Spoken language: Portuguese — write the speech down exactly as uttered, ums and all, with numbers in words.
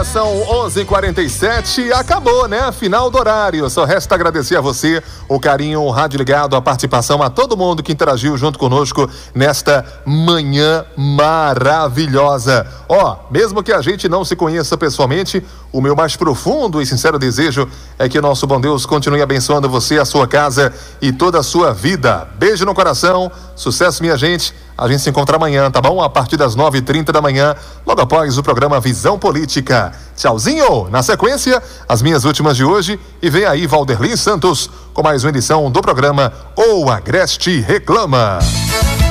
são onze e quarenta e sete, acabou, né? Final do horário. Só resta agradecer a você o carinho, o rádio ligado, a participação, a todo mundo que interagiu junto conosco nesta manhã maravilhosa. Ó, mesmo que a gente não se conheça pessoalmente, o meu mais profundo e sincero desejo é que nosso bom Deus continue abençoando você, a sua casa e toda a sua vida. Beijo no coração, sucesso, minha gente. A gente se encontra amanhã, tá bom? A partir das nove e trinta da manhã, logo após o programa Visão Política. Tchauzinho! Na sequência, as minhas últimas de hoje. E vem aí Valderlin Santos com mais uma edição do programa O Agreste Reclama.